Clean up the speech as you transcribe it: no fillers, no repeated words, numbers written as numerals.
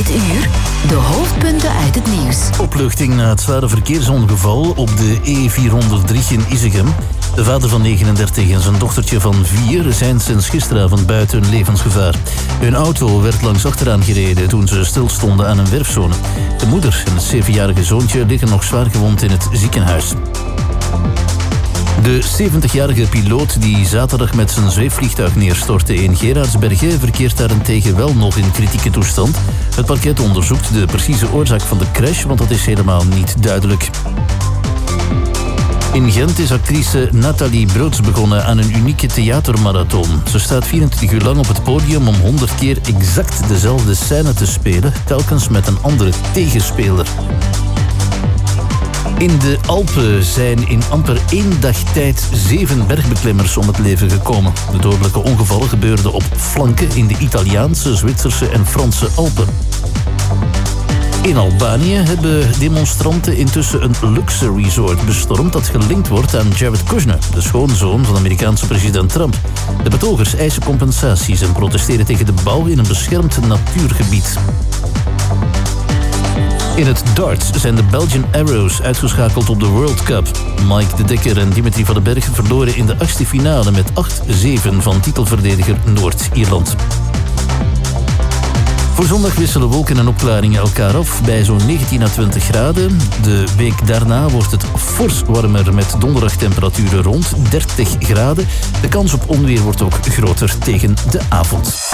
dit uur de hoofdpunten uit het nieuws. Opluchting na het zware verkeersongeval op de E403 in Isegem. De vader van 39 en zijn dochtertje van 4 zijn sinds gisteravond buiten levensgevaar. Hun auto werd langs achteraan gereden toen ze stilstonden aan een werfzone. De moeder en het 7-jarige zoontje liggen nog zwaar gewond in het ziekenhuis. De 70-jarige piloot die zaterdag met zijn zweefvliegtuig neerstortte in Gerardsbergen verkeert daarentegen wel nog in kritieke toestand. Het parket onderzoekt de precieze oorzaak van de crash, want dat is helemaal niet duidelijk. In Gent is actrice Nathalie Broods begonnen aan een unieke theatermarathon. Ze staat 24 uur lang op het podium om 100 keer exact dezelfde scène te spelen, telkens met een andere tegenspeler. In de Alpen zijn in amper 1 dag tijd 7 bergbeklimmers om het leven gekomen. De dodelijke ongevallen gebeurden op flanken in de Italiaanse, Zwitserse en Franse Alpen. In Albanië hebben demonstranten intussen een luxe resort bestormd dat gelinkt wordt aan Jared Kushner, de schoonzoon van de Amerikaanse president Trump. De betogers eisen compensaties en protesteren tegen de bouw in een beschermd natuurgebied. In het darts zijn de Belgian Arrows uitgeschakeld op de World Cup. Mike de Dekker en Dimitri van den Berg verloren in de 8e finale met 8-7 van titelverdediger Noord-Ierland. Voor zondag wisselen wolken en opklaringen elkaar af bij zo'n 19 à 20 graden. De week daarna wordt het fors warmer met donderdagtemperaturen rond 30 graden. De kans op onweer wordt ook groter tegen de avond.